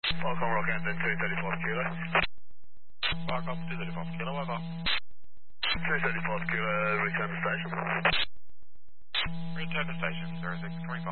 Welcome, Rock Engine 235 kilo. Welcome to 235 kilo, over. 235 kilo, return to station. Return to station 0625.